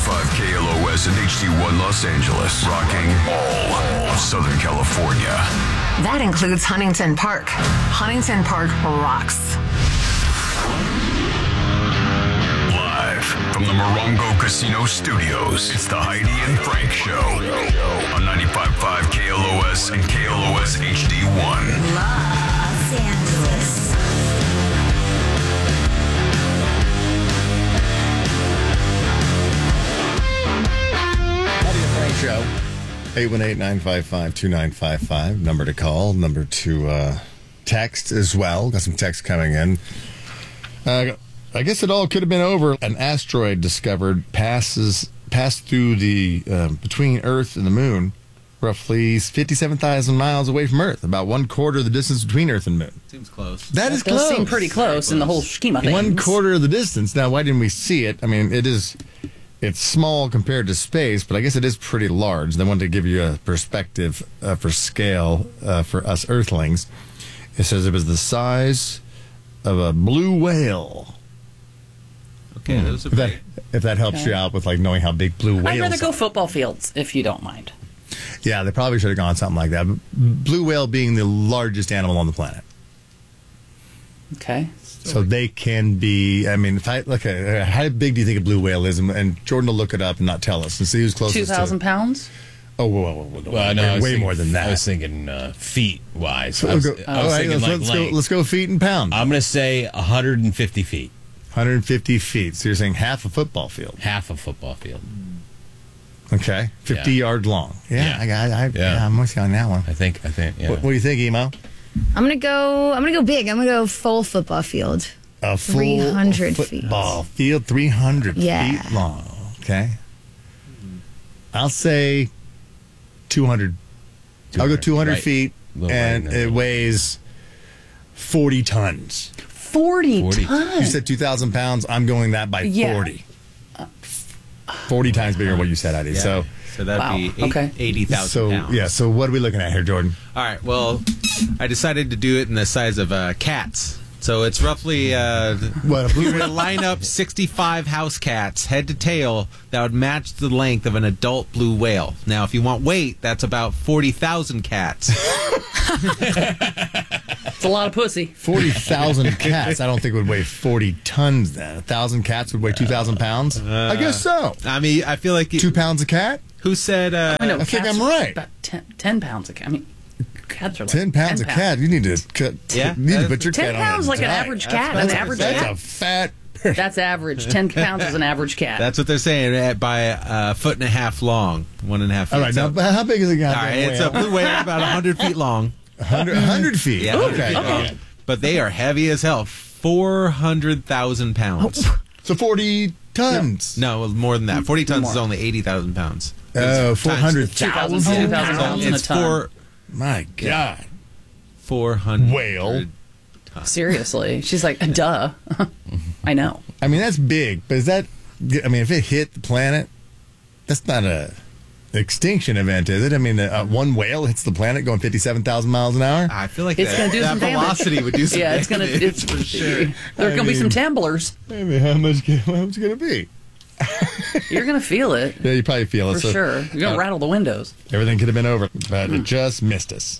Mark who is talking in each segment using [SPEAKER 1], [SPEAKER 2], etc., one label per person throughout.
[SPEAKER 1] KLOS and HD1 Los Angeles, rocking all of Southern California.
[SPEAKER 2] That includes Huntington Park. Huntington Park rocks.
[SPEAKER 1] Live from the Morongo Casino Studios, it's the Heidi and Frank Show on 95.5 KLOS and KLOS HD1.
[SPEAKER 3] Los Angeles.
[SPEAKER 4] Show 818-955-2955, number to call, number to text as well. Got some text coming in. I guess it all could have been over. An asteroid discovered passed through the between Earth and the moon, roughly 57,000 miles away from Earth, about 1/4 of the distance between Earth and moon.
[SPEAKER 5] Seems close.
[SPEAKER 4] That is
[SPEAKER 6] does
[SPEAKER 4] close.
[SPEAKER 6] seem pretty close in the whole scheme of things.
[SPEAKER 4] 1/4 of the distance. Now, why didn't we see it? I mean, it's small compared to space, but I guess it is pretty large. They wanted to give you a perspective for scale for us Earthlings. It says it was the size of a blue whale.
[SPEAKER 5] Okay, those are
[SPEAKER 4] If that helps you out with like knowing how big blue whales
[SPEAKER 6] I'd rather go
[SPEAKER 4] are.
[SPEAKER 6] football fields, if you don't mind.
[SPEAKER 4] Yeah, they probably should have gone something like that. Blue whale being the largest animal on the planet.
[SPEAKER 6] Okay.
[SPEAKER 4] So they can be, I mean, how big do you think a blue whale is? And Jordan will look it up and not tell us and see who's closest
[SPEAKER 6] 2,000
[SPEAKER 4] to
[SPEAKER 6] pounds?
[SPEAKER 4] Oh, whoa.
[SPEAKER 7] Well, no, I was
[SPEAKER 4] way
[SPEAKER 7] thinking-
[SPEAKER 4] more than that.
[SPEAKER 7] I was thinking feet-wise.
[SPEAKER 4] So
[SPEAKER 7] I was
[SPEAKER 4] thinking let's go feet and pounds.
[SPEAKER 7] I'm going to say 150 feet.
[SPEAKER 4] 150 feet. So you're saying half a football field.
[SPEAKER 7] Half a football field.
[SPEAKER 4] Okay. 50 yards long. Yeah,
[SPEAKER 7] Yeah.
[SPEAKER 4] I'm with you on that one.
[SPEAKER 7] I think, yeah.
[SPEAKER 4] What do you think, Emo?
[SPEAKER 3] I'm gonna go big. I'm gonna go full football field.
[SPEAKER 4] A full
[SPEAKER 3] 300 feet.
[SPEAKER 4] football field, 300
[SPEAKER 3] Yeah.
[SPEAKER 4] feet long. Okay. I'll say 200. I'll go 200
[SPEAKER 7] Right.
[SPEAKER 4] feet,
[SPEAKER 7] A little
[SPEAKER 4] and
[SPEAKER 7] right in there.
[SPEAKER 4] it weighs 40 tons.
[SPEAKER 6] 40
[SPEAKER 7] 40.
[SPEAKER 6] tons.
[SPEAKER 4] You said 2,000 pounds. I'm going that by
[SPEAKER 6] Yeah.
[SPEAKER 4] 40. 40 times bigger than what you said, Heidi.
[SPEAKER 5] So that'd
[SPEAKER 6] Wow,
[SPEAKER 5] be
[SPEAKER 6] okay.
[SPEAKER 5] 80,000
[SPEAKER 4] So
[SPEAKER 5] pounds.
[SPEAKER 4] yeah. So what are we looking at here, Jordan?
[SPEAKER 5] All right. Well, I decided to do it in the size of cats. So it's roughly
[SPEAKER 4] What, a blue
[SPEAKER 5] we were to line up 65 house cats head to tail that would match the length of an adult blue whale. Now, if you want weight, that's about 40,000 cats.
[SPEAKER 6] It's a lot of pussy.
[SPEAKER 4] 40,000 cats. I don't think would weigh 40 tons. Then 1,000 cats would weigh 2,000 pounds. I guess so.
[SPEAKER 5] I mean, I feel like
[SPEAKER 4] 2 pounds a cat.
[SPEAKER 5] who said?
[SPEAKER 6] I know,
[SPEAKER 4] I think
[SPEAKER 6] cats
[SPEAKER 4] I'm
[SPEAKER 6] are
[SPEAKER 4] right.
[SPEAKER 6] About 10 pounds a cat. I mean, cats are like
[SPEAKER 4] 10 pounds a cat. You need to cut.
[SPEAKER 5] Yeah,
[SPEAKER 4] You need to put your
[SPEAKER 6] 10
[SPEAKER 4] cat on.
[SPEAKER 6] pounds
[SPEAKER 4] a
[SPEAKER 6] like an
[SPEAKER 4] diet.
[SPEAKER 6] average cat. An average
[SPEAKER 4] That's
[SPEAKER 6] cat.
[SPEAKER 4] a fat.
[SPEAKER 6] That's average. 10 pounds is an average cat.
[SPEAKER 5] That's what they're saying. By a foot and a half long, 1.5 feet.
[SPEAKER 4] All right.
[SPEAKER 5] So-
[SPEAKER 4] Now, how big is a
[SPEAKER 5] all
[SPEAKER 4] goddamn
[SPEAKER 5] right, it's a
[SPEAKER 4] whale?
[SPEAKER 5] blue whale about 100 feet long.
[SPEAKER 4] 100 feet.
[SPEAKER 5] Yeah, 100
[SPEAKER 4] okay.
[SPEAKER 5] feet long. But they are heavy as hell. 400,000 pounds.
[SPEAKER 4] So 40 tons.
[SPEAKER 5] No, more than that. 40 tons is only 80,000 pounds.
[SPEAKER 4] Oh,
[SPEAKER 5] Times-
[SPEAKER 4] 400,000
[SPEAKER 6] 2,000
[SPEAKER 4] pounds.
[SPEAKER 6] pounds in a
[SPEAKER 5] It's
[SPEAKER 6] ton.
[SPEAKER 4] My God.
[SPEAKER 5] 400
[SPEAKER 4] Whale.
[SPEAKER 6] Seriously. She's like, duh. I know.
[SPEAKER 4] I mean, that's big, but is that? I mean, if it hit the planet, that's not a extinction event, is it? I mean, one whale hits the planet going 57,000 miles an hour.
[SPEAKER 5] I feel like
[SPEAKER 6] It's
[SPEAKER 5] that,
[SPEAKER 6] going to do
[SPEAKER 5] that
[SPEAKER 6] some damage.
[SPEAKER 5] velocity would do some
[SPEAKER 6] Yeah, it's
[SPEAKER 5] damage.
[SPEAKER 6] going to. It's
[SPEAKER 5] for sure.
[SPEAKER 6] There are going to be some
[SPEAKER 4] mean-
[SPEAKER 6] tumblers.
[SPEAKER 4] I mean, how much going to be?
[SPEAKER 6] You're going to feel it.
[SPEAKER 4] Yeah, you probably feel it.
[SPEAKER 6] For
[SPEAKER 4] So
[SPEAKER 6] sure. You're going to rattle the windows.
[SPEAKER 4] everything could have been over, but it just missed us.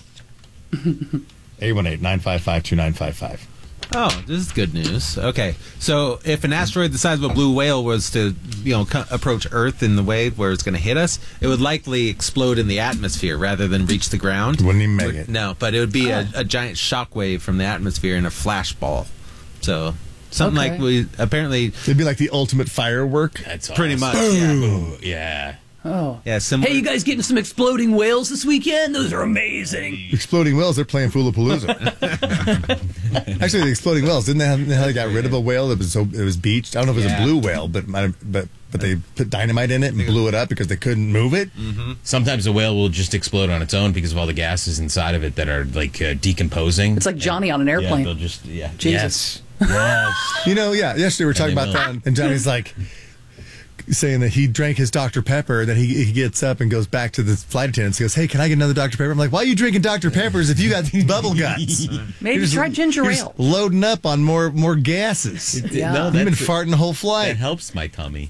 [SPEAKER 4] 818-955-2955.
[SPEAKER 5] Oh, this is good news. Okay, so if an asteroid the size of a blue whale was to, approach Earth in the way where it's going to hit us, it would likely explode in the atmosphere rather than reach the ground.
[SPEAKER 4] Wouldn't even make it.
[SPEAKER 5] No, but it would be a giant shock wave from the atmosphere in a flash ball. So something
[SPEAKER 6] Okay.
[SPEAKER 5] like we apparently
[SPEAKER 4] It'd be like the ultimate firework.
[SPEAKER 7] That's
[SPEAKER 5] pretty
[SPEAKER 7] awesome.
[SPEAKER 5] much. Yeah,
[SPEAKER 7] Ooh, yeah.
[SPEAKER 6] Oh.
[SPEAKER 5] yeah similar.
[SPEAKER 6] Hey, you guys getting some exploding whales this weekend? Those are amazing.
[SPEAKER 4] Exploding Whales, they're playing Foolapalooza. Actually, the Exploding Whales, didn't they got rid of a whale that was beached? I don't know if it was
[SPEAKER 7] Yeah.
[SPEAKER 4] a blue whale, but they put dynamite in it and blew it up because they couldn't move it.
[SPEAKER 7] Sometimes a whale will just explode on its own because of all the gases inside of it that are like decomposing.
[SPEAKER 6] It's like Johnny on an
[SPEAKER 7] Yeah,
[SPEAKER 6] airplane.
[SPEAKER 7] they'll just
[SPEAKER 6] Jesus.
[SPEAKER 7] Yes.
[SPEAKER 4] Yesterday we were talking
[SPEAKER 7] they
[SPEAKER 4] about
[SPEAKER 7] will.
[SPEAKER 4] that, and Johnny's like saying that he drank his Dr. Pepper, then he gets up and goes back to the flight attendants. He goes, "Hey, can I get another Dr. Pepper?" I'm like, "Why are you drinking Dr. Peppers if you got these bubble guts?"
[SPEAKER 6] Maybe try ginger
[SPEAKER 4] You're
[SPEAKER 6] ale.
[SPEAKER 4] just loading up on more gases.
[SPEAKER 6] Yeah.
[SPEAKER 7] No,
[SPEAKER 4] You've been
[SPEAKER 7] that
[SPEAKER 4] farting the whole
[SPEAKER 7] that
[SPEAKER 4] flight.
[SPEAKER 7] helps my tummy.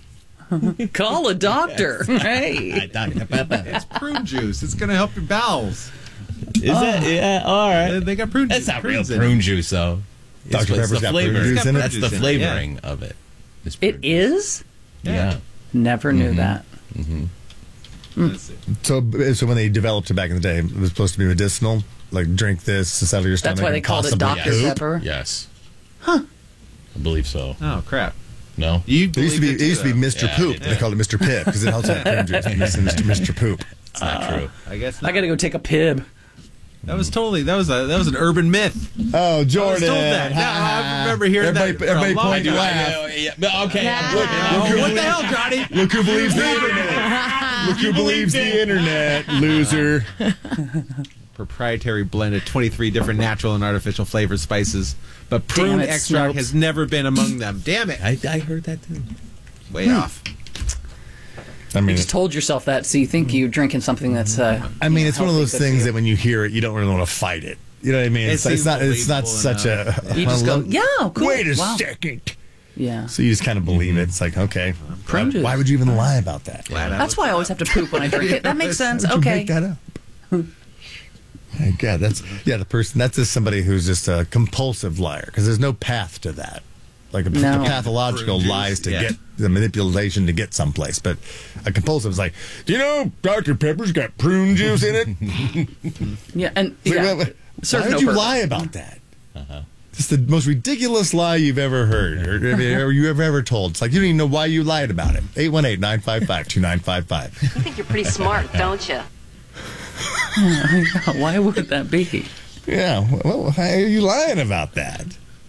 [SPEAKER 6] Call a doctor. Hey.
[SPEAKER 5] It's prune juice. It's going to help your bowels.
[SPEAKER 7] Is that? Yeah, all right.
[SPEAKER 5] They got prune juice.
[SPEAKER 7] That's not real
[SPEAKER 5] Prunes in
[SPEAKER 7] prune
[SPEAKER 5] it.
[SPEAKER 7] juice, though.
[SPEAKER 4] Dr. Pepper's
[SPEAKER 7] the
[SPEAKER 4] got
[SPEAKER 7] flavor.
[SPEAKER 4] prune juice in it?
[SPEAKER 7] That's the
[SPEAKER 5] Juice in it,
[SPEAKER 7] flavoring of it. It's prune
[SPEAKER 6] It is?
[SPEAKER 7] Yeah.
[SPEAKER 6] Never knew that.
[SPEAKER 5] Let's see.
[SPEAKER 4] So when they developed it back in the day, it was supposed to be medicinal. Like, drink this to settle your stomach.
[SPEAKER 6] That's why they
[SPEAKER 4] and
[SPEAKER 6] called it
[SPEAKER 4] possibly
[SPEAKER 6] Dr.
[SPEAKER 4] poop.
[SPEAKER 6] Pepper?
[SPEAKER 7] Yes. Huh. I believe so.
[SPEAKER 5] Oh, crap.
[SPEAKER 7] No?
[SPEAKER 5] You
[SPEAKER 4] It used to be Mr.
[SPEAKER 7] Yeah,
[SPEAKER 4] Poop.
[SPEAKER 7] it
[SPEAKER 4] They called it Mr. Pip because it also had prune juice. Mr. Poop.
[SPEAKER 7] It's not true.
[SPEAKER 5] I guess
[SPEAKER 6] I
[SPEAKER 5] not.
[SPEAKER 6] got to go take a pib.
[SPEAKER 5] That was an urban myth.
[SPEAKER 4] Oh,
[SPEAKER 5] I was
[SPEAKER 4] Jordan.
[SPEAKER 5] told that. No, I remember hearing that. for a
[SPEAKER 4] Everybody
[SPEAKER 5] long
[SPEAKER 4] point and
[SPEAKER 5] time.
[SPEAKER 4] laugh.
[SPEAKER 7] Okay, I'm good.
[SPEAKER 5] Oh, what the hell, Johnny?
[SPEAKER 4] Look who believes the internet. Look who believes the internet, loser.
[SPEAKER 5] Proprietary blend of 23 different natural and artificial flavors, spices, but prune
[SPEAKER 6] Damn it,
[SPEAKER 5] extract
[SPEAKER 6] Snopes.
[SPEAKER 5] has never been among them. Damn it.
[SPEAKER 7] I heard that too.
[SPEAKER 5] Way off.
[SPEAKER 4] I mean,
[SPEAKER 6] You just told yourself that, so you think you're drinking something that's.
[SPEAKER 4] it's one of those
[SPEAKER 6] healthy, good
[SPEAKER 4] things
[SPEAKER 6] for
[SPEAKER 4] that when you hear it, you don't really want to fight it. You know what I mean?
[SPEAKER 5] It
[SPEAKER 4] It's
[SPEAKER 5] seems
[SPEAKER 4] not
[SPEAKER 5] believable
[SPEAKER 4] such a.
[SPEAKER 6] You just go, yeah, cool.
[SPEAKER 4] Wait a
[SPEAKER 6] Wow.
[SPEAKER 4] second.
[SPEAKER 6] Yeah.
[SPEAKER 4] So you just kind of believe it. It's like, okay,
[SPEAKER 6] Prune juice.
[SPEAKER 4] why would you even lie about that?
[SPEAKER 5] Glad I
[SPEAKER 6] That's
[SPEAKER 5] was-
[SPEAKER 6] why I always have to poop when I drink it. That makes sense.
[SPEAKER 4] How'd you
[SPEAKER 6] Okay.
[SPEAKER 4] make that up? My God, that's the person. That's just somebody who's just a compulsive liar because there's no path to that. Like a
[SPEAKER 6] No.
[SPEAKER 4] pathological
[SPEAKER 5] Prune juice,
[SPEAKER 4] lies to
[SPEAKER 5] yeah.
[SPEAKER 4] get the manipulation to get someplace, but a compulsive is like, do you know Dr. Pepper's got prune juice in it?
[SPEAKER 6] Yeah, and
[SPEAKER 4] Like,
[SPEAKER 6] yeah,
[SPEAKER 4] why
[SPEAKER 6] serve
[SPEAKER 4] would
[SPEAKER 6] no
[SPEAKER 4] you
[SPEAKER 6] purpose.
[SPEAKER 4] lie about that? It's the most ridiculous lie you've ever heard or you ever told. It's like you don't even know why you lied about it. 818-955-2955.
[SPEAKER 8] You think you're pretty smart, don't you?
[SPEAKER 6] Why would that be?
[SPEAKER 4] Yeah, well, why are you lying about that?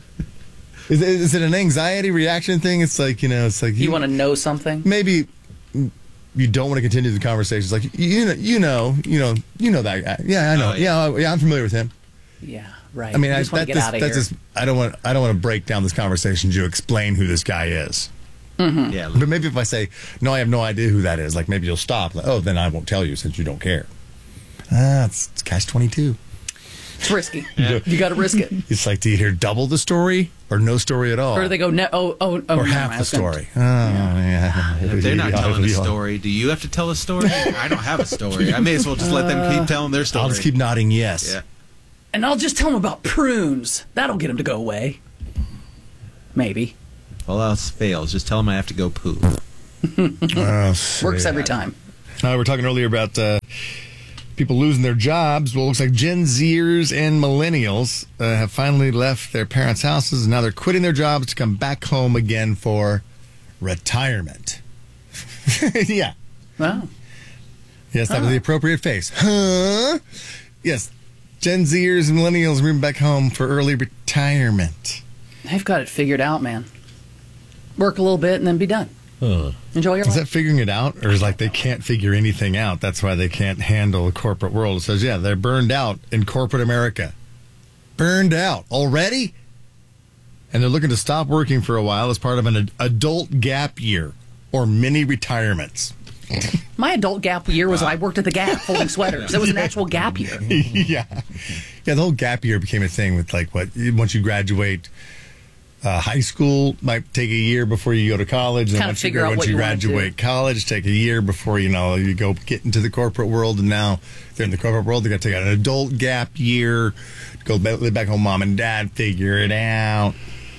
[SPEAKER 4] Is it an anxiety reaction thing? It's like, it's like
[SPEAKER 6] You want to know something?
[SPEAKER 4] maybe you don't want to continue the conversation. It's like you know that guy. Yeah, I know.
[SPEAKER 5] Oh, yeah.
[SPEAKER 4] Yeah, I'm familiar with him.
[SPEAKER 6] Yeah, right.
[SPEAKER 4] I mean,
[SPEAKER 6] You just want to get out of here.
[SPEAKER 4] I don't want to break down this conversation to explain who this guy is.
[SPEAKER 5] Yeah,
[SPEAKER 4] But maybe if I say no, I have no idea who that is. Like maybe you'll stop. Like, oh, then I won't tell you since you don't care. It's catch-22.
[SPEAKER 6] It's risky. You got to risk it.
[SPEAKER 4] It's like, do you hear double the story or no story at all?
[SPEAKER 6] Or they go,
[SPEAKER 4] or
[SPEAKER 6] never
[SPEAKER 4] half
[SPEAKER 6] mind, I
[SPEAKER 4] the
[SPEAKER 6] was gonna-
[SPEAKER 4] story. Oh, yeah.
[SPEAKER 5] if they're not telling a story, do you have to tell a story? I don't have a story. I may as well just let them keep telling their story.
[SPEAKER 4] I'll just keep nodding yes.
[SPEAKER 5] Yeah.
[SPEAKER 6] And I'll just tell them about prunes. That'll get them to go away. Maybe.
[SPEAKER 5] All else fails. Just tell them I have to go poop.
[SPEAKER 4] Oh,
[SPEAKER 6] Works
[SPEAKER 4] yeah.
[SPEAKER 6] every time.
[SPEAKER 4] We were talking earlier about people losing their jobs. Well, it looks like Gen Zers and millennials have finally left their parents' houses, and now they're quitting their jobs to come back home again for retirement. Yeah.
[SPEAKER 6] Wow.
[SPEAKER 4] Yes, that was the appropriate face. Huh? Yes. Gen Zers and millennials moving back home for early retirement.
[SPEAKER 6] They've got it figured out, man. Work a little bit and then be done. Enjoy your
[SPEAKER 4] Is
[SPEAKER 6] life.
[SPEAKER 4] that figuring it out, or is like they can't figure anything out? That's why they can't handle the corporate world. It says, yeah, they're burned out in corporate America. Burned out already? And they're looking to stop working for a while as part of an adult gap year or mini retirements.
[SPEAKER 6] My adult gap year was when I worked at the Gap folding sweaters. It was an actual gap year.
[SPEAKER 4] Yeah. Yeah, the whole gap year became a thing with like once you graduate high school, might take a year before you go to college. And
[SPEAKER 6] Kind of figure out
[SPEAKER 4] once
[SPEAKER 6] what
[SPEAKER 4] you
[SPEAKER 6] you wanna
[SPEAKER 4] graduate college, take a year before, you go get into the corporate world. And now they're in the corporate world. They got to take out an adult gap year, go live back home with mom and dad, figure it out.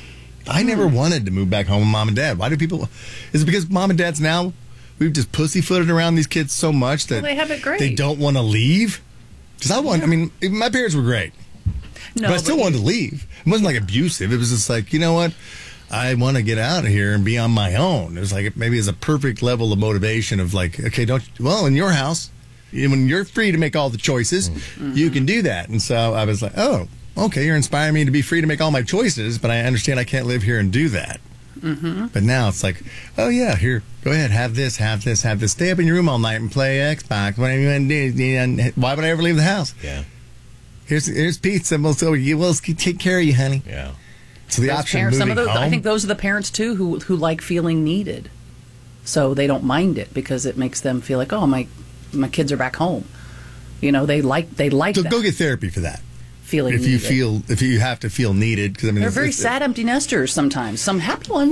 [SPEAKER 4] I never wanted to move back home with mom and dad. Why do people? Is it because mom and dad's now, we've just pussyfooted around these kids so much that
[SPEAKER 6] Well, they have it great.
[SPEAKER 4] they don't want to leave? Because my parents were great.
[SPEAKER 6] No,
[SPEAKER 4] But I still wanted to leave. It wasn't like abusive. It was just like, you know what? I want to get out of here and be on my own. It was like maybe it's a perfect level of motivation of like, okay, in your house, when you're free to make all the choices, you can do that. And so I was like, oh, okay, you're inspiring me to be free to make all my choices, but I understand I can't live here and do that. Mm-hmm. But now it's like, oh yeah, here, go ahead, have this. Stay up in your room all night and play Xbox. Whatever you want to do. Why would I ever leave the house?
[SPEAKER 7] Yeah.
[SPEAKER 4] Here's pizza. We'll take care of you, honey.
[SPEAKER 7] Yeah.
[SPEAKER 4] So the
[SPEAKER 6] Those
[SPEAKER 4] option
[SPEAKER 6] parents,
[SPEAKER 4] of
[SPEAKER 6] some
[SPEAKER 4] moving
[SPEAKER 6] of those,
[SPEAKER 4] home.
[SPEAKER 6] I think those are the parents too who like feeling needed, so they don't mind it because it makes them feel like, oh, my kids are back home. They like
[SPEAKER 4] so
[SPEAKER 6] that
[SPEAKER 4] go get therapy for that.
[SPEAKER 6] feeling.
[SPEAKER 4] If
[SPEAKER 6] needed.
[SPEAKER 4] you have to feel needed, because
[SPEAKER 6] They're very sad empty nesters sometimes. Some happy ones.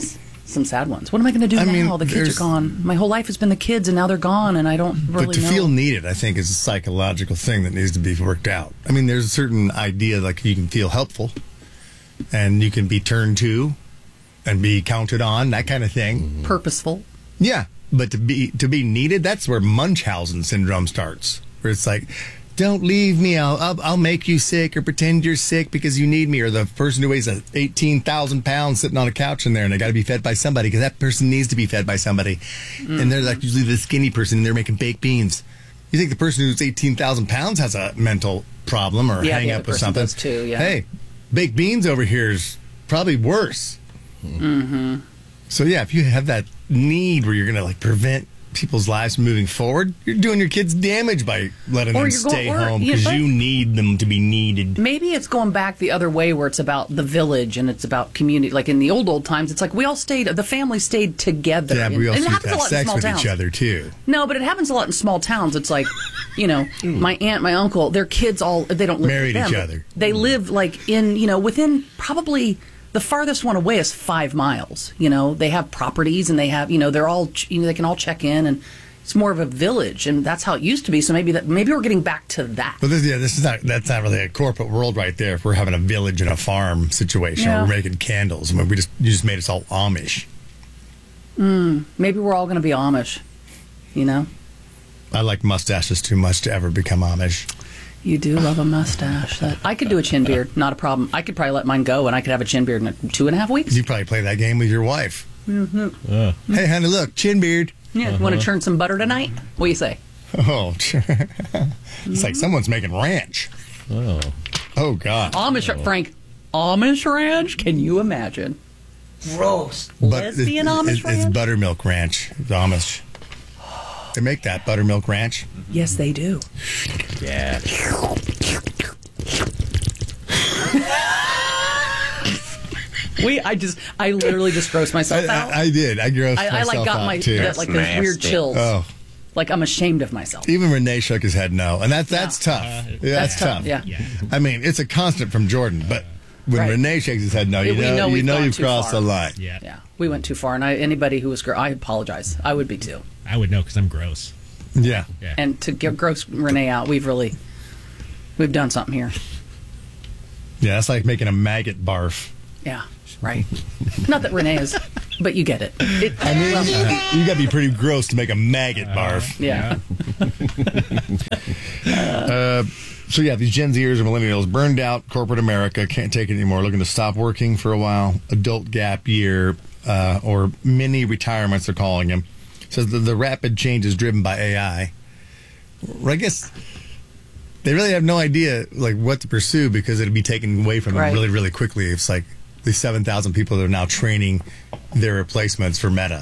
[SPEAKER 6] some sad ones. What am I going to do
[SPEAKER 4] I mean,
[SPEAKER 6] now? The kids
[SPEAKER 4] there's-
[SPEAKER 6] are gone. My whole life has been the kids, and now they're gone, and I don't really
[SPEAKER 4] But to
[SPEAKER 6] know.
[SPEAKER 4] feel needed, I think, is a psychological thing that needs to be worked out. I mean, there's a certain idea like you can feel helpful and you can be turned to and be counted on, that kind of thing.
[SPEAKER 6] Purposeful.
[SPEAKER 4] Yeah, but to be needed, that's where Munchausen syndrome starts. Where it's like, don't leave me. I'll make you sick or pretend you're sick because you need me. Or the person who weighs 18,000 pounds sitting on a couch in there and they got to be fed by somebody because that person needs to be fed by somebody. And they're like usually the skinny person and they're making baked beans. You think the person who's 18,000 pounds has a mental problem or
[SPEAKER 6] Yeah,
[SPEAKER 4] hang
[SPEAKER 6] the
[SPEAKER 4] up
[SPEAKER 6] other
[SPEAKER 4] with
[SPEAKER 6] person
[SPEAKER 4] something?
[SPEAKER 6] does too, yeah.
[SPEAKER 4] Hey, baked beans over here is probably worse. So yeah, if you have that need where you're going to like prevent people's lives from moving forward, you're doing your kids damage by letting
[SPEAKER 6] Or
[SPEAKER 4] them
[SPEAKER 6] you're going-
[SPEAKER 4] stay
[SPEAKER 6] or-
[SPEAKER 4] home
[SPEAKER 6] yeah,
[SPEAKER 4] because
[SPEAKER 6] but-
[SPEAKER 4] you need them to be needed.
[SPEAKER 6] Maybe it's going back the other way where it's about the village and it's about community. Like in the old times, it's like we all stayed, the family stayed together.
[SPEAKER 4] Yeah, but we
[SPEAKER 6] and
[SPEAKER 4] also
[SPEAKER 6] it
[SPEAKER 4] used
[SPEAKER 6] happens
[SPEAKER 4] to
[SPEAKER 6] a
[SPEAKER 4] have
[SPEAKER 6] lot in
[SPEAKER 4] sex
[SPEAKER 6] small
[SPEAKER 4] with
[SPEAKER 6] towns.
[SPEAKER 4] each other too.
[SPEAKER 6] No, but it happens a lot in small towns. It's like, my aunt, my uncle, their kids all, they don't live
[SPEAKER 4] Married
[SPEAKER 6] with them.
[SPEAKER 4] each other.
[SPEAKER 6] They live like in, within probably the farthest one away is 5 miles. They have properties and they have, they're all, they can all check in and it's more of a village and that's how it used to be. So maybe we're getting back to that.
[SPEAKER 4] But that's not really a corporate world right there. If we're having a village and a farm situation,
[SPEAKER 6] Yeah.
[SPEAKER 4] where we're making candles. I mean, you just made us all Amish.
[SPEAKER 6] Maybe we're all going to be Amish,
[SPEAKER 4] I like mustaches too much to ever become Amish.
[SPEAKER 6] You do love a mustache. I could do a chin beard, not a problem. I could probably let mine go and I could have a chin beard in 2.5 weeks.
[SPEAKER 4] You probably play that game with your wife. Mm-hmm. Hey, honey, look, chin beard.
[SPEAKER 6] Yeah, want to churn some butter tonight? What do you say?
[SPEAKER 4] Oh, it's like someone's making ranch. Oh, God.
[SPEAKER 6] Frank, Amish ranch? Can you imagine? Gross. Lesbian Amish ranch?
[SPEAKER 4] It's buttermilk ranch. It's Amish. They make that buttermilk ranch.
[SPEAKER 6] Yes, they do.
[SPEAKER 7] Yeah.
[SPEAKER 6] I literally just grossed myself out.
[SPEAKER 4] I did. I grossed
[SPEAKER 6] I
[SPEAKER 4] myself
[SPEAKER 6] got
[SPEAKER 4] out, too.
[SPEAKER 6] those weird chills.
[SPEAKER 4] Oh.
[SPEAKER 6] Like I'm ashamed of myself.
[SPEAKER 4] Even Renee shook his head no. And that's tough. That's tough.
[SPEAKER 6] Yeah.
[SPEAKER 4] I mean, it's a constant from Jordan, but when
[SPEAKER 6] Right.
[SPEAKER 4] Renee shakes his head no, you
[SPEAKER 6] We know we've
[SPEAKER 4] know
[SPEAKER 6] gone
[SPEAKER 4] you've
[SPEAKER 6] too
[SPEAKER 4] crossed
[SPEAKER 6] far.
[SPEAKER 4] the line.
[SPEAKER 6] Yeah, we went too far, and anybody who was I apologize. I would be too.
[SPEAKER 9] I would know because I'm gross.
[SPEAKER 4] Yeah.
[SPEAKER 9] Yeah.
[SPEAKER 6] And to get gross Renee out, we've done something here.
[SPEAKER 4] Yeah, that's like making a maggot barf.
[SPEAKER 6] Yeah, right. Not that Renee is, but you get it.
[SPEAKER 4] I mean, you got to be pretty gross to make a maggot barf.
[SPEAKER 6] Yeah.
[SPEAKER 4] So yeah, these Gen Zers and millennials burned out corporate America, can't take it anymore, looking to stop working for a while, adult gap year, or mini retirements they're calling them. Says the rapid change is driven by AI. I guess they really have no idea like what to pursue because it'd be taken away from them
[SPEAKER 6] Right.
[SPEAKER 4] really, really quickly. It's like these 7,000 people that are now training their replacements for Meta.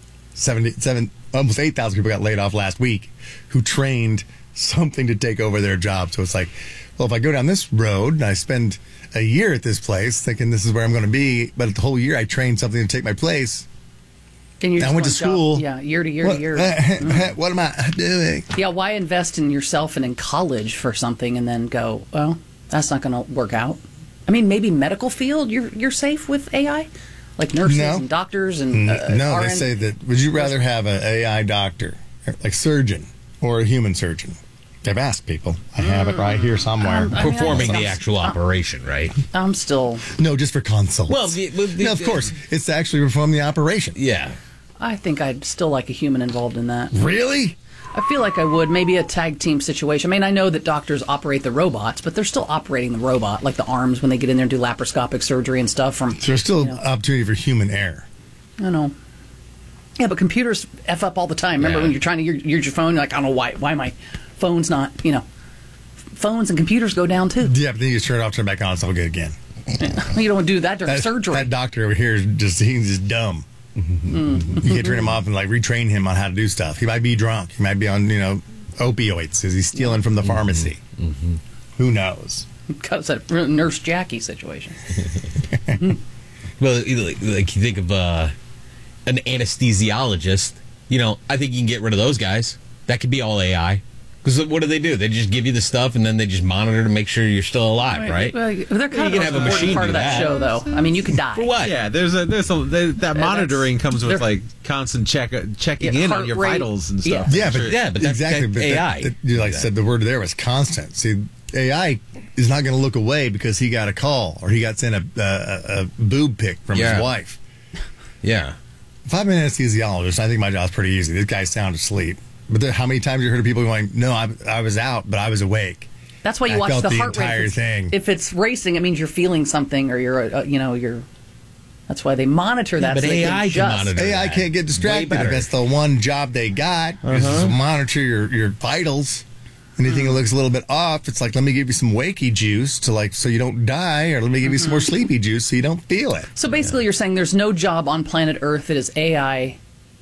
[SPEAKER 4] Almost 8,000 people got laid off last week who trained something to take over their job. So it's like, well, if I go down this road and I spend a year at this place thinking this is where I'm going to be, but the whole year I trained something to take my place.
[SPEAKER 6] And you're
[SPEAKER 4] I
[SPEAKER 6] just
[SPEAKER 4] went to
[SPEAKER 6] one job.
[SPEAKER 4] school.
[SPEAKER 6] Yeah, year to year
[SPEAKER 4] What,
[SPEAKER 6] to year.
[SPEAKER 4] what am I doing?
[SPEAKER 6] Yeah, why invest in yourself and in college for something and then go, well, that's not going to work out? I mean, maybe medical field, you're safe with AI? Like nurses
[SPEAKER 4] No.
[SPEAKER 6] and doctors and
[SPEAKER 4] No, they
[SPEAKER 6] RN?
[SPEAKER 4] say that, would you rather have an AI doctor, like surgeon, or a human surgeon? They've asked people. I have it right here somewhere.
[SPEAKER 6] I mean,
[SPEAKER 7] Performing
[SPEAKER 6] I'm-
[SPEAKER 7] the actual operation, right?
[SPEAKER 6] I'm still,
[SPEAKER 4] No, just for consults.
[SPEAKER 7] Well,
[SPEAKER 4] no, of course. It's to actually perform the operation.
[SPEAKER 7] Yeah.
[SPEAKER 6] I think I'd still like a human involved in that.
[SPEAKER 4] Really?
[SPEAKER 6] I feel like I would. Maybe a tag team situation. I mean, I know that doctors operate the robots, but they're still operating the robot, like the arms when they get in there and do laparoscopic surgery and stuff.
[SPEAKER 4] So there's still opportunity for human error.
[SPEAKER 6] I know. Yeah, but computers F up all the time. Remember
[SPEAKER 7] Yeah.
[SPEAKER 6] when you're trying to use your phone, you're like, I don't know why my phone's not, phones and computers go down too.
[SPEAKER 4] Yeah, but then you just turn it off, turn it back on, it's all good again.
[SPEAKER 6] You don't do that during surgery.
[SPEAKER 4] That doctor over here is he's just dumb. You can turn him off and like retrain him on how to do stuff. He might be drunk. He might be on, opioids. Is he stealing from the pharmacy? Who knows?
[SPEAKER 6] Because that Nurse Jackie situation.
[SPEAKER 7] Well, like you think of an anesthesiologist. I think you can get rid of those guys. That could be all AI. Because what do? They just give you the stuff and then they just monitor to make sure you're still alive, right?
[SPEAKER 6] Well, they're kind
[SPEAKER 7] You
[SPEAKER 6] of
[SPEAKER 7] can have
[SPEAKER 6] the
[SPEAKER 7] a
[SPEAKER 6] most
[SPEAKER 7] machine
[SPEAKER 6] important part
[SPEAKER 7] do
[SPEAKER 6] of that
[SPEAKER 7] that.
[SPEAKER 6] show, though. I mean, you could die.
[SPEAKER 7] For what?
[SPEAKER 5] Yeah, that monitoring comes with like constant checking in on
[SPEAKER 6] heart
[SPEAKER 5] your
[SPEAKER 6] rate.
[SPEAKER 5] vitals and
[SPEAKER 6] Yeah.
[SPEAKER 5] stuff.
[SPEAKER 4] Yeah, but,
[SPEAKER 7] Yeah, but that's
[SPEAKER 4] exactly. But
[SPEAKER 7] AI.
[SPEAKER 4] you like said the word there was constant. See, AI is not going to look away because he got a call or he got sent a boob pic from
[SPEAKER 7] Yeah.
[SPEAKER 4] his wife.
[SPEAKER 7] Yeah.
[SPEAKER 4] If I'm an anesthesiologist, I think my job's pretty easy. This guy's sound asleep. But how many times you heard of people going, "No, I was out, but I was awake."
[SPEAKER 6] That's why you
[SPEAKER 4] I
[SPEAKER 6] watch
[SPEAKER 4] felt
[SPEAKER 6] the
[SPEAKER 4] the
[SPEAKER 6] heart rate.
[SPEAKER 4] entire
[SPEAKER 6] If it's-
[SPEAKER 4] thing.
[SPEAKER 6] If it's racing, it means you're feeling something, or you're. That's why they monitor that.
[SPEAKER 7] but
[SPEAKER 6] so they
[SPEAKER 7] AI can
[SPEAKER 6] adjust.
[SPEAKER 7] monitor.
[SPEAKER 4] AI
[SPEAKER 7] that.
[SPEAKER 4] can't get
[SPEAKER 7] Way
[SPEAKER 4] distracted
[SPEAKER 7] better.
[SPEAKER 4] if that's the one job they got. Is to monitor your vitals. Anything that looks a little bit off, it's like, let me give you some wakey juice so you don't die, or let me give you some more sleepy juice so you don't feel it.
[SPEAKER 6] So basically, you're saying there's no job on planet Earth that is AI,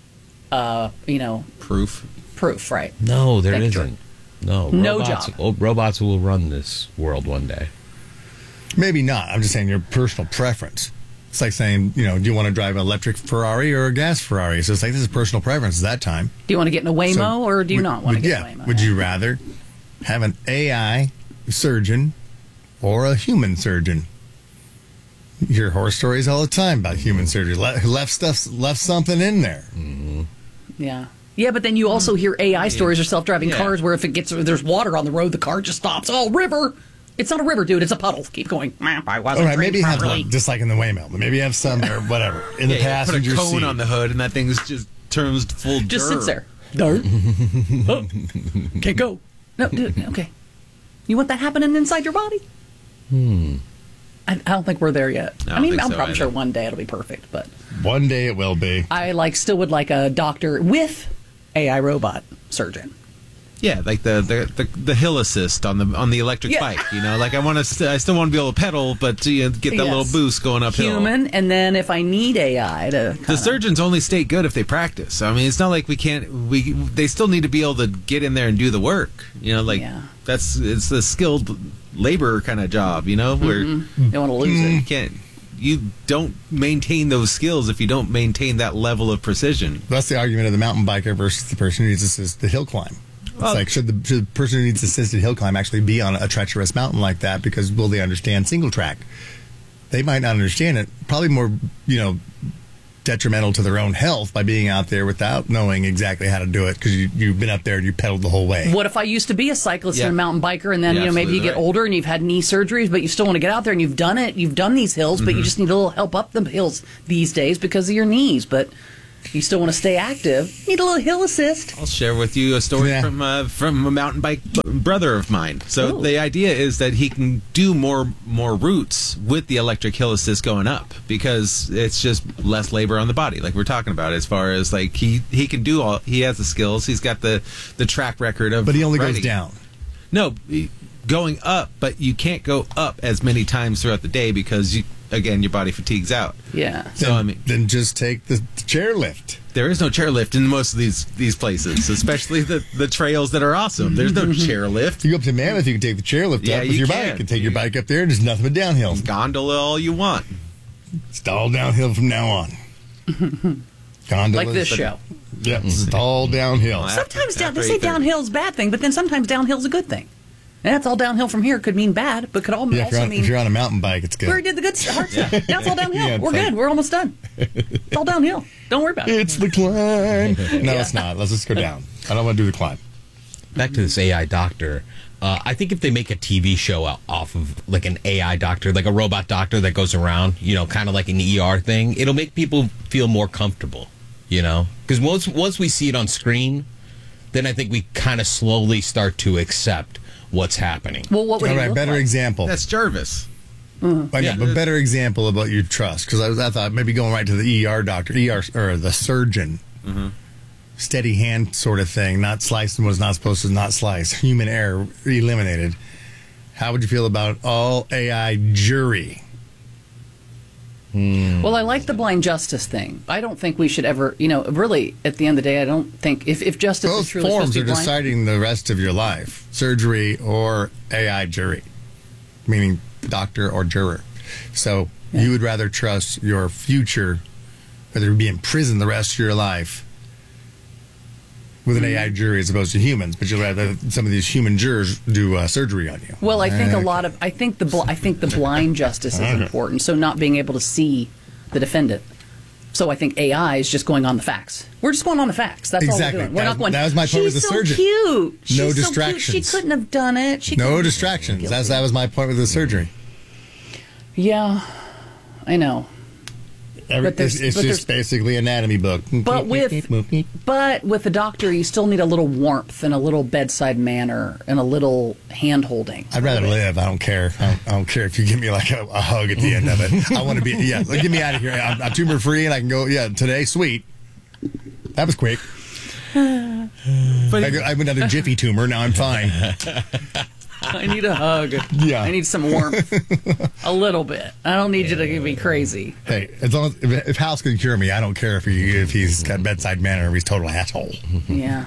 [SPEAKER 5] Proof.
[SPEAKER 6] proof, right?
[SPEAKER 7] No, there
[SPEAKER 6] Thank you,
[SPEAKER 7] isn't. No,
[SPEAKER 6] No
[SPEAKER 7] robots,
[SPEAKER 6] job.
[SPEAKER 7] Robots will run this world one day.
[SPEAKER 4] Maybe not. I'm just saying your personal preference. It's like saying, do you want to drive an electric Ferrari or a gas Ferrari? So it's like, this is personal preference at that time.
[SPEAKER 6] Do you want to get in a Waymo,
[SPEAKER 4] So
[SPEAKER 6] or do you not want to get in a Waymo?
[SPEAKER 4] Would you rather have an AI surgeon or a human surgeon? You hear horror stories all the time about human surgery. Left something in there.
[SPEAKER 6] Yeah. Yeah, but then you also hear AI stories or self-driving
[SPEAKER 5] Yeah.
[SPEAKER 6] cars where if there's water on the road, the car just stops. Oh, river! It's not a river, dude. It's a puddle. Keep going. I wasn't
[SPEAKER 4] All right, maybe
[SPEAKER 6] trained
[SPEAKER 4] have
[SPEAKER 6] properly.
[SPEAKER 4] just like in the Waymo, but maybe have some or whatever in the
[SPEAKER 5] Yeah, put a
[SPEAKER 4] passenger
[SPEAKER 5] cone
[SPEAKER 4] seat.
[SPEAKER 5] on the hood, and that thing just turns full.
[SPEAKER 6] Just
[SPEAKER 5] dirt.
[SPEAKER 6] sits there. Dirt. Oh, can't go. No, dude, okay. You want that happening inside your body? I don't think we're there yet.
[SPEAKER 5] I
[SPEAKER 6] I
[SPEAKER 5] don't
[SPEAKER 6] mean,
[SPEAKER 5] think
[SPEAKER 6] I'm
[SPEAKER 5] so
[SPEAKER 6] probably
[SPEAKER 5] either.
[SPEAKER 6] sure one day it'll be perfect, but
[SPEAKER 4] One day it will be.
[SPEAKER 6] I still would like a doctor with AI robot surgeon.
[SPEAKER 5] Yeah, like the hill assist on the electric
[SPEAKER 6] Yeah.
[SPEAKER 5] bike. Like I still want to be able to pedal, but get that little
[SPEAKER 6] Yes.
[SPEAKER 5] boost going uphill.
[SPEAKER 6] Human, and then if I need AI to
[SPEAKER 5] The surgeons only stay good if they practice. I mean, it's not like we can't. They still need to be able to get in there and do the work.
[SPEAKER 6] Yeah.
[SPEAKER 5] It's a skilled labor kind of job. Where
[SPEAKER 6] don't want to lose
[SPEAKER 5] you can't. You don't maintain those skills if you don't maintain that level of precision.
[SPEAKER 4] That's the argument of the mountain biker versus the person who needs assisted hill climb. It's
[SPEAKER 5] Well-
[SPEAKER 4] like, should the person who needs assisted hill climb actually be on a treacherous mountain like that? Because will they understand single track? They might not understand it. Probably more, detrimental to their own health by being out there without knowing exactly how to do it because you've been up there and you pedaled the whole way.
[SPEAKER 6] What if I used to be a cyclist
[SPEAKER 5] Yeah.
[SPEAKER 6] and a mountain biker, and then
[SPEAKER 5] Yeah,
[SPEAKER 6] maybe you
[SPEAKER 5] absolutely
[SPEAKER 6] get
[SPEAKER 5] right.
[SPEAKER 6] older and you've had knee surgeries, but you still want to get out there and you've done it. You've done these hills, but you just need a little help up the hills these days because of your knees. But you still want to stay active. Need a little hill assist.
[SPEAKER 5] I'll share with you a story
[SPEAKER 4] Yeah.
[SPEAKER 5] from a mountain bike brother of mine. So
[SPEAKER 6] Ooh.
[SPEAKER 5] the idea is that he can do more routes with the electric hill assist going up because it's just less labor on the body, like we're talking about. As far as like he can do all, he has the skills, he's got the track record of.
[SPEAKER 4] But he only goes
[SPEAKER 5] riding.
[SPEAKER 4] down.
[SPEAKER 5] No, going up, but you can't go up as many times throughout the day because your body fatigues out.
[SPEAKER 6] Yeah.
[SPEAKER 5] So
[SPEAKER 4] Then just take the chairlift.
[SPEAKER 5] there is no chairlift in most of these places, especially the trails that are awesome. There's no chairlift.
[SPEAKER 4] You go up to Mammoth, you can take the chairlift
[SPEAKER 5] Yeah,
[SPEAKER 4] up with
[SPEAKER 5] you
[SPEAKER 4] your
[SPEAKER 5] can.
[SPEAKER 4] bike and take your bike up there, and there's nothing but downhill.
[SPEAKER 5] Gondola all you want.
[SPEAKER 4] It's all downhill from now on. Gondolas,
[SPEAKER 6] Like this show.
[SPEAKER 4] Yeah, it's all downhill.
[SPEAKER 6] Sometimes they
[SPEAKER 5] After
[SPEAKER 6] say
[SPEAKER 5] 8:30.
[SPEAKER 6] downhill's a bad thing, but then sometimes downhill's a good thing. And that's all downhill from here could mean bad, but could
[SPEAKER 4] Yeah,
[SPEAKER 6] also
[SPEAKER 4] if you're
[SPEAKER 6] mean
[SPEAKER 4] on a mountain bike, it's
[SPEAKER 6] we already
[SPEAKER 4] good.
[SPEAKER 6] did the good hard stuff. Now it's all downhill.
[SPEAKER 4] Yeah, it's
[SPEAKER 6] We're
[SPEAKER 4] like-
[SPEAKER 6] good. We're almost done. It's all downhill. Don't worry about it.
[SPEAKER 4] It's the climb. No, it's not. Let's just go down. I don't want to do the climb.
[SPEAKER 7] Back to this AI doctor. I think if they make a TV show off of like an AI doctor, like a robot doctor that goes around, kind of like an ER thing, it'll make people feel more comfortable, Because once we see it on screen, then I think we kind of slowly start to accept what's happening.
[SPEAKER 6] Well, what would
[SPEAKER 4] All
[SPEAKER 6] he
[SPEAKER 4] right,
[SPEAKER 6] look
[SPEAKER 4] better
[SPEAKER 6] like?
[SPEAKER 4] example.
[SPEAKER 5] That's Jarvis.
[SPEAKER 4] I know,
[SPEAKER 5] Yeah.
[SPEAKER 4] but better example about your trust, because I thought maybe going right to the ER doctor, or the surgeon, steady hand sort of thing, not slicing what's not supposed to not slice, human error eliminated. How would you feel about all AI jury?
[SPEAKER 6] Well, I like the blind justice thing. I don't think we should ever, really, at the end of the day, I don't think, if justice is
[SPEAKER 4] Both
[SPEAKER 6] truly supposed
[SPEAKER 4] forms
[SPEAKER 6] to
[SPEAKER 4] are
[SPEAKER 6] be blind,
[SPEAKER 4] deciding the rest of your life, surgery or AI jury, meaning doctor or juror. So you would rather trust your future, whether you be in prison the rest of your life, with an AI jury as opposed to humans, but you'll have some of these human jurors do surgery on you.
[SPEAKER 6] Well, I think I think the blind justice is important. So not being able to see the defendant. So I think AI is just going on the facts. We're just going on the facts. That's all we're doing. We're not going.
[SPEAKER 4] That was my point with the surgery.
[SPEAKER 6] She's so cute.
[SPEAKER 4] No
[SPEAKER 6] She's
[SPEAKER 4] distractions.
[SPEAKER 6] So cute. She couldn't have done it.
[SPEAKER 4] No distractions. That was my point with the surgery.
[SPEAKER 6] Yeah, I know.
[SPEAKER 4] It's just basically anatomy book.
[SPEAKER 6] But with the doctor, you still need a little warmth and a little bedside manner and a little hand holding.
[SPEAKER 4] I'd rather live. I don't care. I don't care if you give me like a hug at the end of it. I want to be. Yeah, get me out of here. I'm tumor free and I can go. Yeah, today, sweet. That was quick. I went down to Jiffy tumor. Now I'm fine.
[SPEAKER 6] I need a hug.
[SPEAKER 4] Yeah.
[SPEAKER 6] I need some warmth. A little bit. I don't need you to be crazy.
[SPEAKER 4] Hey, as long as if House can cure me, I don't care if he's got bedside manner or if he's total asshole.
[SPEAKER 6] Yeah.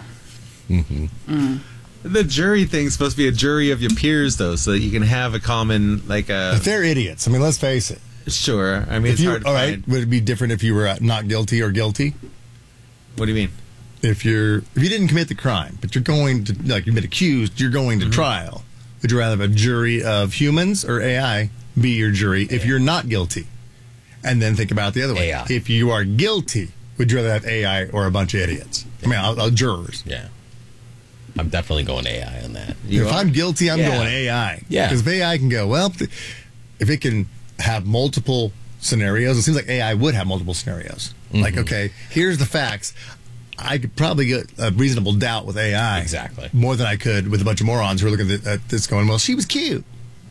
[SPEAKER 5] The jury thing's supposed to be a jury of your peers, though, so that you can have a common
[SPEAKER 4] But they're idiots. I mean, let's face it.
[SPEAKER 5] Sure. I mean, it's hard to
[SPEAKER 4] all
[SPEAKER 5] find.
[SPEAKER 4] right, would it be different if you were not guilty or guilty?
[SPEAKER 5] What do you mean?
[SPEAKER 4] If you didn't commit the crime, but you're going to you've been accused, you're going to trial. Would you rather have a jury of humans or AI be your jury if you're not guilty? And then think about it the other way.
[SPEAKER 7] AI.
[SPEAKER 4] If you are guilty, would you rather have AI or a bunch of idiots? I mean, jurors.
[SPEAKER 7] Yeah. I'm definitely going AI on that.
[SPEAKER 4] If I'm guilty, I'm going AI.
[SPEAKER 7] Yeah.
[SPEAKER 4] Because if AI can go, well, if it can have multiple scenarios, it seems like AI would have multiple scenarios. Like, okay, here's the facts. I could probably get a reasonable doubt with AI.
[SPEAKER 7] Exactly.
[SPEAKER 4] More than I could with a bunch of morons who are looking at this going, well, she was cute.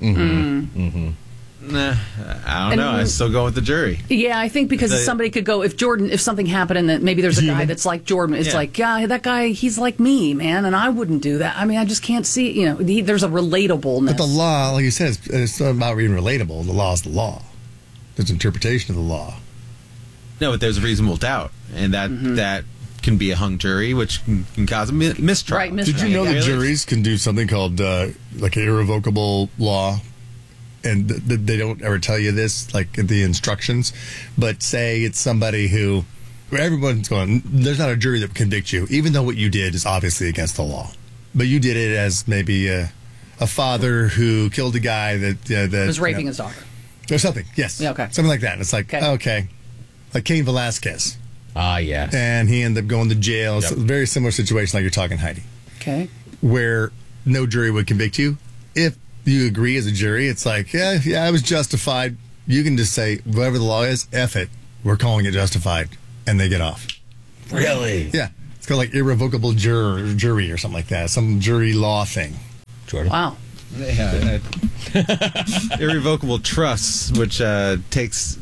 [SPEAKER 5] Nah, I don't know. I still go with the jury.
[SPEAKER 6] Yeah, I think because somebody could go, if something happened and that maybe there's a guy that's like Jordan, it's like, yeah, that guy, he's like me, man, and I wouldn't do that. I mean, I just can't see, there's a relatableness.
[SPEAKER 4] But the law, like you said, it's not about being relatable. The law is the law. There's interpretation of the law.
[SPEAKER 5] No, but there's a reasonable doubt, and that can be a hung jury, which can cause a mistrial.
[SPEAKER 6] Right, mistrial.
[SPEAKER 4] Did you know that juries can do something called like an irrevocable law? And they don't ever tell you this, like in the instructions. But say it's somebody who everyone's going, there's not a jury that would convict you, even though what you did is obviously against the law. But you did it as maybe a father who killed a guy that
[SPEAKER 6] was raping his daughter.
[SPEAKER 4] Or something, yes.
[SPEAKER 6] Yeah, okay.
[SPEAKER 4] Something like that. And it's like, okay. Like Cain Velasquez.
[SPEAKER 7] Yeah.
[SPEAKER 4] And he ended up going to jail. Yep. It's a very similar situation like you're talking, Heidi.
[SPEAKER 6] Okay.
[SPEAKER 4] Where no jury would convict you. If you agree as a jury, it's like, yeah, I was justified. You can just say, whatever the law is, F it. We're calling it justified. And they get off.
[SPEAKER 7] Really?
[SPEAKER 4] Yeah. It's called like irrevocable jury or something like that. Some jury law thing.
[SPEAKER 7] Jordan?
[SPEAKER 6] Wow.
[SPEAKER 5] Yeah. Irrevocable trusts, which takes...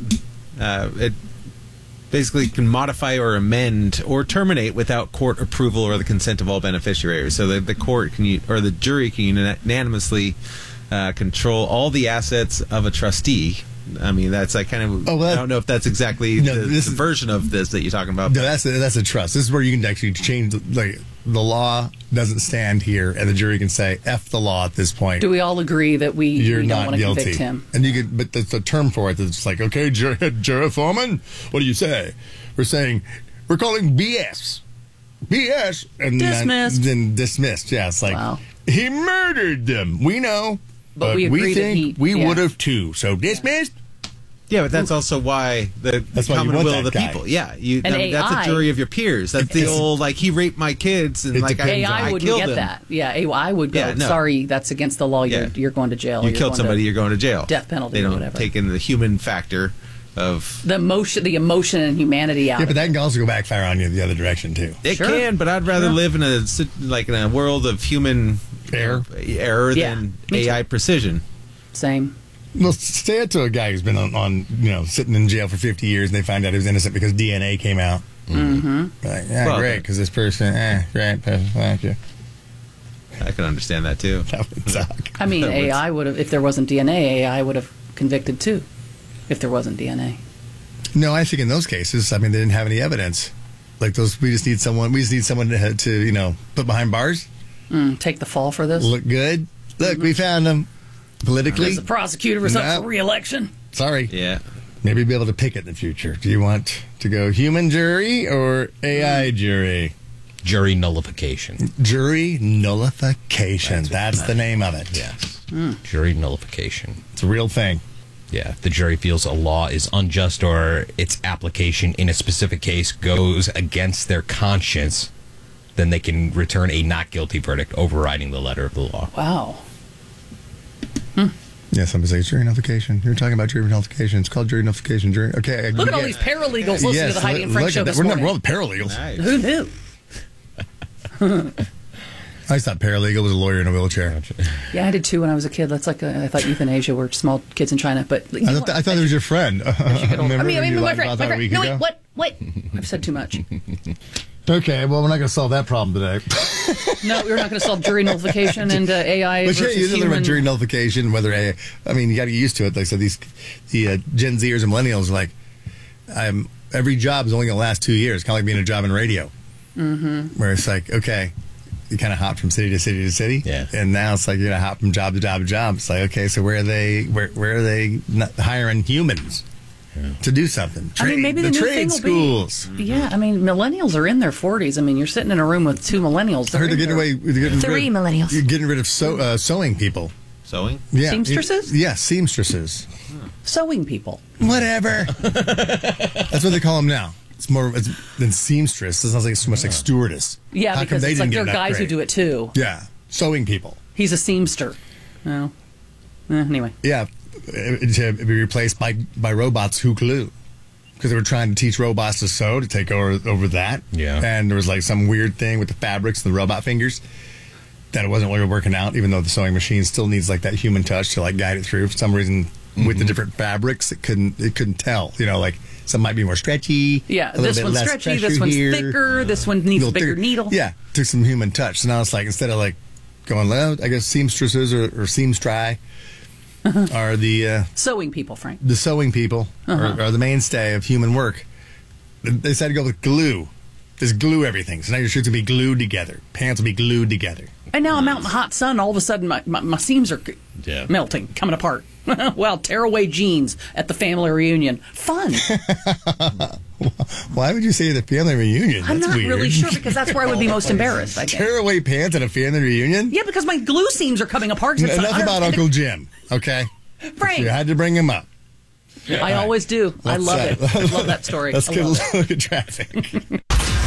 [SPEAKER 5] it basically can modify or amend or terminate without court approval or the consent of all beneficiaries. So the court can or the jury can unanimously control all the assets of a trustee. I mean, that's like kind of. I don't know if that's exactly the version of this that you're talking about.
[SPEAKER 4] No, that's a trust. This is where you can actually change. Like the law doesn't stand here, and the jury can say F the law at this point.
[SPEAKER 6] Do we all agree that we don't want to convict him?
[SPEAKER 4] And you could, but there's a term for it that's like, okay, jury foreman, what do you say? We're saying we're calling BS, and
[SPEAKER 6] dismissed.
[SPEAKER 4] Then dismissed. Yeah, it's like he murdered them. We know, but we think we would have too. So dismissed.
[SPEAKER 5] Yeah, but that's also why that's common will of the people. Yeah, that's a jury of your peers. That's the old like he raped my kids and like
[SPEAKER 6] AI wouldn't get that. Yeah, AI would go. Yeah, no. Sorry, that's against the law. You're going to jail.
[SPEAKER 5] You killed somebody. You're going to jail.
[SPEAKER 6] Death penalty.
[SPEAKER 5] They don't
[SPEAKER 6] or whatever.
[SPEAKER 5] take in the human factor of
[SPEAKER 6] the emotion and humanity out.
[SPEAKER 4] Yeah, but that can also go backfire on you the other direction too.
[SPEAKER 5] It can, but I'd rather live in a world of human error than AI precision.
[SPEAKER 6] Same.
[SPEAKER 4] Well, say it to a guy who's been on sitting in jail for 50 years and they find out he was innocent because DNA came out. Like, great, because this person, great, thank you.
[SPEAKER 5] I can understand that too.
[SPEAKER 4] That would suck.
[SPEAKER 6] I mean, AI would have, if there wasn't DNA, AI would have convicted too, if there wasn't DNA.
[SPEAKER 4] No, I think in those cases, I mean, they didn't have any evidence. Like those, we just need someone to put behind bars.
[SPEAKER 6] Take the fall for this.
[SPEAKER 4] Look good. Look, we found them. Politically,
[SPEAKER 6] as the prosecutor was up for re-election.
[SPEAKER 4] Sorry.
[SPEAKER 5] Yeah.
[SPEAKER 4] Maybe be able to pick it in the future. Do you want to go human jury or AI jury?
[SPEAKER 7] Jury nullification.
[SPEAKER 4] Jury nullification. That's the name of it.
[SPEAKER 7] Yes. Jury nullification.
[SPEAKER 4] It's a real thing.
[SPEAKER 7] Yeah, if the jury feels a law is unjust or its application in a specific case goes against their conscience, then they can return a not guilty verdict overriding the letter of the law.
[SPEAKER 6] Wow.
[SPEAKER 4] Yeah, somebody says jury nullification. You're talking about jury nullification. It's called jury nullification. Jury. Okay.
[SPEAKER 6] Look at all these paralegals listening to the Heidi and Frank show this
[SPEAKER 4] We're
[SPEAKER 6] morning.
[SPEAKER 4] not paralegals.
[SPEAKER 5] Nice.
[SPEAKER 6] Who knew?
[SPEAKER 4] I just thought paralegal was a lawyer in a wheelchair.
[SPEAKER 6] Yeah, I did too when I was a kid. That's like I thought euthanasia were small kids in China. But
[SPEAKER 4] I thought it was your friend.
[SPEAKER 6] my friend. No, wait, what? I've said too much.
[SPEAKER 4] Okay, well, we're not going to solve that problem today.
[SPEAKER 6] No, we're not going to solve jury nullification and AI
[SPEAKER 4] But
[SPEAKER 6] versus
[SPEAKER 4] you learn
[SPEAKER 6] human.
[SPEAKER 4] about jury nullification, whether you got to get used to it. Like I said, the Gen Zers and millennials are like, every job is only going to last 2 years, kind of like being a job in radio. Mm-hmm. Where it's like, okay, you kind of hop from city to city to city.
[SPEAKER 7] Yeah.
[SPEAKER 4] And now it's like you're going to hop from job to job to job. It's like, okay, so where are they not hiring humans to do something?
[SPEAKER 6] I mean, maybe the new
[SPEAKER 4] trade
[SPEAKER 6] thing will
[SPEAKER 4] schools.
[SPEAKER 6] be. Yeah, I mean, millennials are in their 40s. I mean, you're sitting in a room with two millennials.
[SPEAKER 4] I heard they're getting away.
[SPEAKER 2] Three millennials.
[SPEAKER 4] You're getting rid of sewing people.
[SPEAKER 5] Sewing?
[SPEAKER 4] Yeah.
[SPEAKER 6] Seamstresses?
[SPEAKER 4] Yeah, seamstresses.
[SPEAKER 6] Sewing people.
[SPEAKER 4] Whatever. That's what they call them now. It's more than seamstress. It sounds like it's too much like stewardess.
[SPEAKER 6] Yeah,
[SPEAKER 4] How come
[SPEAKER 6] because
[SPEAKER 4] they
[SPEAKER 6] it's like
[SPEAKER 4] didn't
[SPEAKER 6] there
[SPEAKER 4] get
[SPEAKER 6] are
[SPEAKER 4] an
[SPEAKER 6] guys who
[SPEAKER 4] upgrade?
[SPEAKER 6] do it too.
[SPEAKER 4] Yeah, sewing people.
[SPEAKER 6] He's a seamster. No. Anyway.
[SPEAKER 4] Yeah, to be replaced by robots who glue. Because they were trying to teach robots to sew to take over that.
[SPEAKER 7] Yeah.
[SPEAKER 4] And there was like some weird thing with the fabrics and the robot fingers that it wasn't really working out, even though the sewing machine still needs like that human touch to like guide it through. For some reason, with the different fabrics, it couldn't tell. You know, like some might be more stretchy.
[SPEAKER 6] Yeah,
[SPEAKER 4] a little
[SPEAKER 6] this
[SPEAKER 4] bit
[SPEAKER 6] one's
[SPEAKER 4] less
[SPEAKER 6] stretchy,
[SPEAKER 4] pressure
[SPEAKER 6] this one's
[SPEAKER 4] here.
[SPEAKER 6] thicker, this one needs a
[SPEAKER 4] Little
[SPEAKER 6] bigger
[SPEAKER 4] thicker.
[SPEAKER 6] needle.
[SPEAKER 4] Yeah, took some human touch. So now it's like instead of like going loud, I guess seamstresses or seamstry are the
[SPEAKER 6] Sewing people, Frank.
[SPEAKER 4] the sewing people are the mainstay of human work. They decided to go with glue. Just glue everything. So now your shirts will be glued together. Pants will be glued together.
[SPEAKER 6] And now I'm out in the hot sun. All of a sudden, my seams are melting, coming apart. Well, tear away jeans at the family reunion. Fun.
[SPEAKER 4] Why would you say the family reunion?
[SPEAKER 6] I'm
[SPEAKER 4] That's
[SPEAKER 6] not
[SPEAKER 4] weird.
[SPEAKER 6] really sure because that's where I would be most embarrassed, I think.
[SPEAKER 4] Tear away pants at a family reunion?
[SPEAKER 6] Yeah, because my glue seams are coming apart. So it's
[SPEAKER 4] Enough about Uncle Jim, okay?
[SPEAKER 6] Frank.
[SPEAKER 4] You had to bring him up.
[SPEAKER 6] I always do. I love it. I love that story.
[SPEAKER 4] Let's
[SPEAKER 6] I
[SPEAKER 4] get a
[SPEAKER 6] love it.
[SPEAKER 4] look at traffic.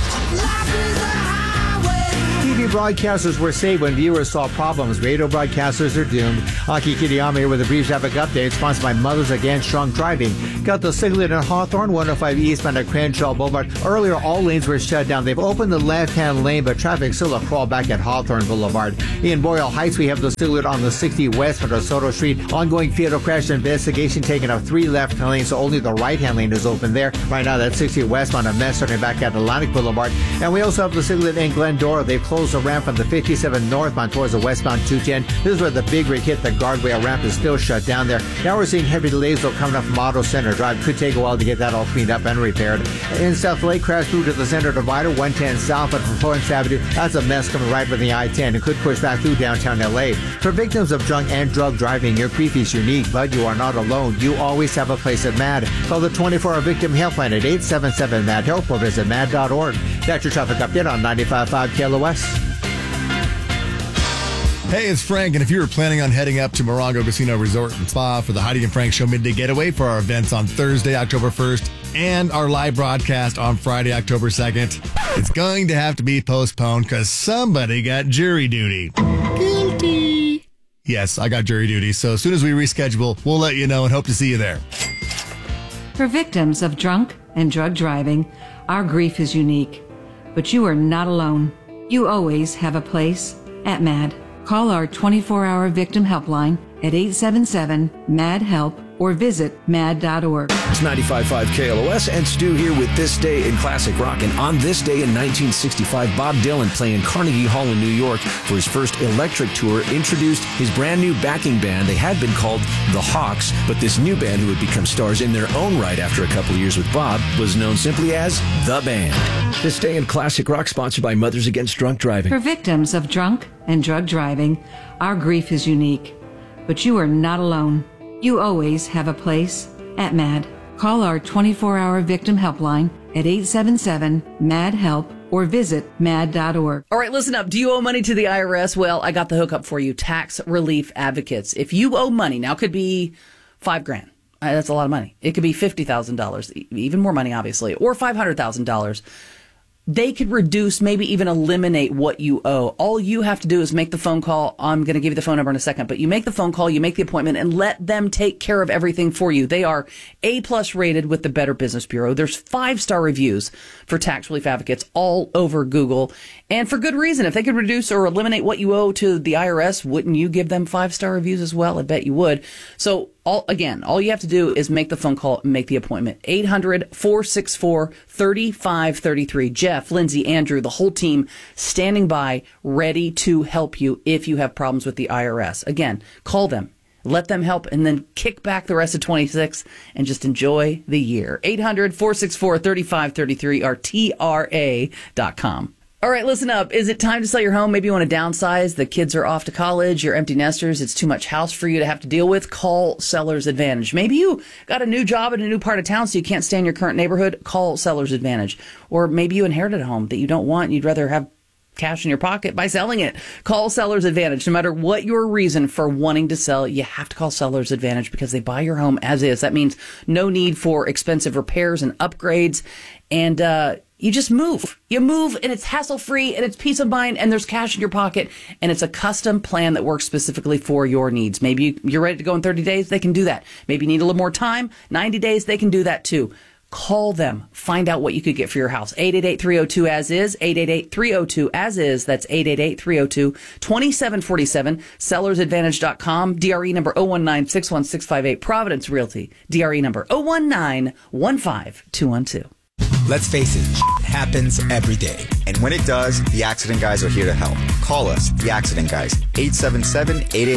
[SPEAKER 9] TV broadcasters were saved when viewers saw problems. Radio broadcasters are doomed. Aki Kitayama here with a brief traffic update sponsored by Mothers Against Drunk Driving. Got the signal in Hawthorne, 105 eastbound at Crenshaw Boulevard. Earlier, all lanes were shut down. They've opened the left-hand lane, but traffic still a crawl back at Hawthorne Boulevard. In Boyle Heights, we have the signal on the 60 west from DeSoto Street. Ongoing fatal crash investigation taking up 3 left-hand lanes, so only the right-hand lane is open there. Right now, that's 60 westbound, a mess starting back at Atlantic Boulevard. And we also have the signal in Glendora. They've closed the ramp from the 57 northbound towards the westbound 210. This is where the big rig hit. The guardrail ramp is still shut down there. Now we're seeing heavy delays though coming up from Auto Center Drive. Could take a while to get that all cleaned up and repaired. In South Lake, crash through to the center divider, 110 south, but from Florence Avenue, that's a mess coming right from the I-10. It could push back through downtown LA. For victims of drunk and drug driving, your grief is unique, but you are not alone. You always have a place at MAD. Call the 24-hour victim helpline at 877-MAD-HELP or visit mad.org. That's your traffic update on 95.5 KLOS.
[SPEAKER 4] Hey, it's Frank, and if you were planning on heading up to Morongo Casino Resort and Spa for the Heidi and Frank Show Midday Getaway for our events on Thursday, October 1st, and our live broadcast on Friday, October 2nd, it's going to have to be postponed because somebody got jury duty. Guilty. Yes, I got jury duty, so as soon as we reschedule, we'll let you know and hope to see you there.
[SPEAKER 10] For victims of drunk and drug driving, our grief is unique. But you are not alone. You always have a place at MAD. Call our 24-hour victim helpline at 877-MAD-HELP or visit mad.org.
[SPEAKER 11] It's 95.5 KLOS, and Stu here with This Day in Classic Rock. And on this day in 1965, Bob Dylan, playing Carnegie Hall in New York for his first electric tour, introduced his brand new backing band. They had been called the Hawks, but this new band, who would become stars in their own right after a couple of years with Bob, was known simply as The Band. This Day in Classic Rock, sponsored by Mothers Against Drunk Driving.
[SPEAKER 10] For victims of drunk and drug driving, our grief is unique. But you are not alone. You always have a place at MAD. Call our 24-hour victim helpline at 877-MAD-HELP or visit mad.org.
[SPEAKER 6] All right, listen up. Do you owe money to the IRS? Well, I got the hookup for you. Tax Relief Advocates. If you owe money, now it could be $5,000. That's a lot of money. It could be $50,000, even more money, obviously, or $500,000. They could reduce, maybe even eliminate what you owe. All you have to do is make the phone call. I'm going to give you the phone number in a second, but you make the phone call, you make the appointment, and let them take care of everything for you. They are A+ rated with the Better Business Bureau. There's 5-star reviews for Tax Relief Advocates all over Google, and for good reason. If they could reduce or eliminate what you owe to the IRS, wouldn't you give them 5-star reviews as well? I bet you would. So all you have to do is make the phone call and make the appointment. 800-464-3533. Jeff, Lindsay, Andrew, the whole team standing by, ready to help you if you have problems with the IRS. Again, call them, let them help, and then kick back the rest of 26 and just enjoy the year. 800-464-3533 or TRA.com. All right, listen up. Is it time to sell your home? Maybe you want to downsize. The kids are off to college. You're empty nesters. It's too much house for you to have to deal with. Call Seller's Advantage. Maybe you got a new job in a new part of town, so you can't stay in your current neighborhood. Call Seller's Advantage. Or maybe you inherited a home that you don't want and you'd rather have cash in your pocket by selling it. Call Seller's Advantage. No matter what your reason for wanting to sell, you have to call Seller's Advantage because they buy your home as is. That means no need for expensive repairs and upgrades. And, you just move. You move, and it's hassle-free, and it's peace of mind, and there's cash in your pocket, and it's a custom plan that works specifically for your needs. Maybe you're ready to go in 30 days. They can do that. Maybe you need a little more time. 90 days, they can do that too. Call them. Find out what you could get for your house. 888-302-AS-IS. 888-302-AS-IS. That's 888-302-2747. SellersAdvantage.com. DRE number 019-61658. Providence Realty. DRE number 019-15212.
[SPEAKER 12] Let's face it, happens every day. And when it does, the Accident Guys are here to help. Call us, the Accident Guys, 877-88